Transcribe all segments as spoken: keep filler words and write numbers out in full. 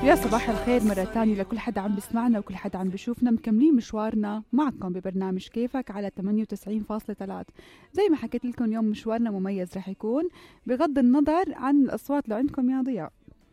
يا صباح الخير مرة تانية لكل حدا عم بيسمعنا وكل حدا عم بيشوفنا. مكملين مشوارنا معكم ببرنامج كيفك على ثمانية وتسعين فاصلة ثلاثة. زي ما حكيت لكم اليوم مشوارنا مميز رح يكون، بغض النظر عن الأصوات اللي عندكم يا ضياء.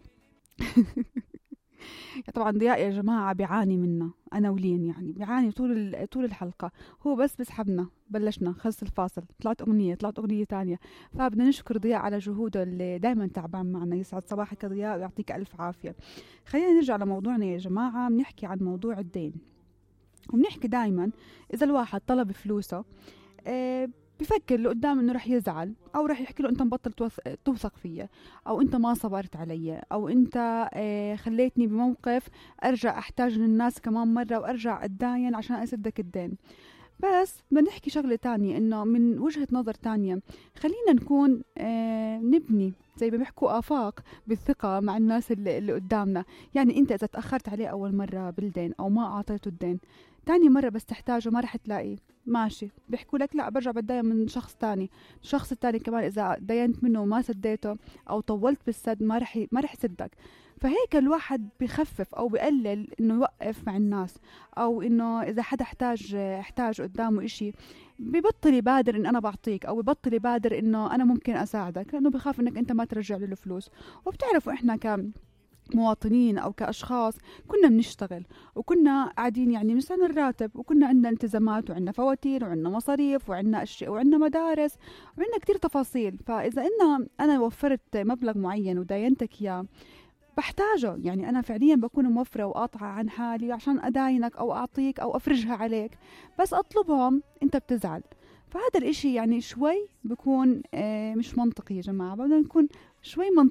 طبعا ضياء يا جماعة بيعاني منا أنا ولين، يعني بيعاني طول طول الحلقة. هو بس بسحبنا، بلشنا خلص الفاصل، طلعت أغنية طلعت أغنية تانية. فبدنا نشكر ضياء على جهوده اللي دايما تعبان معنا. يسعد صباحك يا ضياء ويعطيك ألف عافية. خلينا نرجع لموضوعنا يا جماعة. بنحكي عن موضوع الدين، وبنحكي دايما إذا الواحد طلب فلوسه آه بفكر اللي قدام انه رح يزعل، او رح يحكي له انت مبطل توث- توثق فيا، او انت ما صبرت علي، او انت آه خليتني بموقف ارجع احتاج للناس كمان مرة وارجع اتداين عشان اسدك الدين. بس بنحكي شغلة تانية، انه من وجهة نظر تانية خلينا نكون آه نبني زي ما بيحكوا آفاق بالثقة مع الناس اللي, اللي قدامنا. يعني انت اذا تأخرت عليه اول مرة بالدين او ما اعطيته الدين، تاني مرة بس تحتاجه ما رح تلاقيه، ماشي بيحكوا لك لا برجع بتدين من شخص تاني. الشخص التاني كمان اذا دينت منه وما سديته او طولت بالسد ما رح ي- ما رح يسدك. فهيك الواحد بخفف او بقلل انه يوقف مع الناس، او انه اذا حدا احتاج احتاج قدامه اشي ببطل يبادر ان انا بعطيك، او ببطل يبادر انه انا ممكن اساعدك، لانه بخاف انك انت ما ترجع له الفلوس. وبتعرفوا احنا كم مواطنين او كاشخاص كنا بنشتغل وكنا قاعدين يعني بنستنى الراتب، وكنا عندنا التزامات وعندنا فواتير وعندنا مصاريف وعندنا اشياء وعندنا مدارس وعندنا كتير تفاصيل. فاذا انا انا وفرت مبلغ معين وداينتك اياه بحتاجه، يعني أنا فعليا بكون موفرة وقاطعة عن حالي عشان أداينك أو أعطيك أو أفرجها عليك، بس أطلبهم أنت بتزعل. فهذا الإشي يعني شوي بكون آه مش منطقي يا جماعة. بدنا نكون شوي